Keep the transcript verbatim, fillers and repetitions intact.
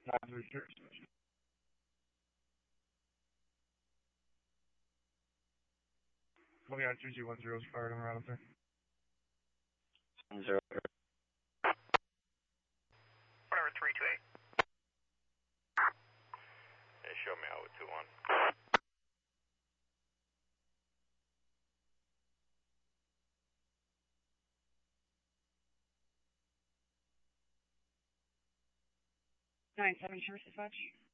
nine three zero. Looking at two G one zero is fired on route up there. Zero. Whatever, three two eight. Hey, show me out with two one. Nine seven, sure, dispatch.